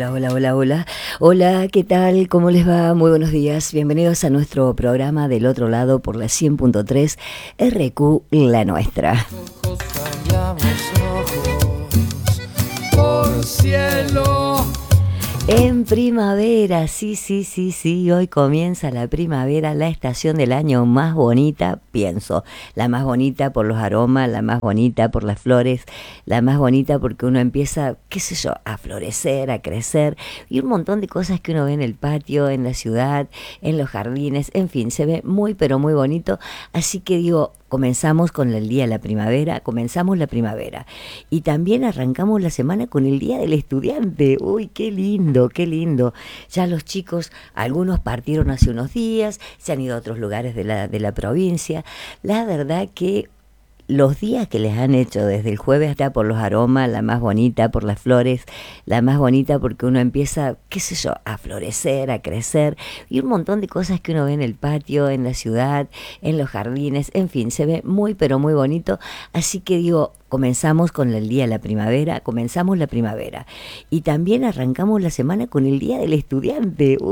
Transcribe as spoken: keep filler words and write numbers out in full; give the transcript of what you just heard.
hola, hola, hola, hola. Hola, ¿qué tal? ¿Cómo les va? Muy buenos días. Bienvenidos a nuestro programa Del Otro Lado por la cien punto tres R Q La Nuestra. Ojos callamos ojos por cielo. En primavera, sí, sí, sí, sí, hoy comienza la primavera, la estación del año más bonita, pienso, la más bonita por los aromas, la más bonita por las flores, la más bonita porque uno empieza, qué sé yo, a florecer, a crecer y un montón de cosas que uno ve en el patio, en la ciudad, en los jardines, en fin, se ve muy pero muy bonito, así que digo, comenzamos con el Día de la Primavera, comenzamos la primavera y también arrancamos la semana con el Día del Estudiante. Uy, qué lindo, qué lindo. Ya los chicos, algunos partieron hace unos días, se han ido a otros lugares de la, de la provincia. La verdad que los días que les han hecho desde el jueves hasta por los aromas, la más bonita por las flores, la más bonita porque uno empieza, qué sé yo, a florecer, a crecer y un montón de cosas que uno ve en el patio, en la ciudad, en los jardines, en fin, se ve muy pero muy bonito, así que digo, comenzamos con el Día de la Primavera, comenzamos la primavera y también arrancamos la semana con el Día del Estudiante.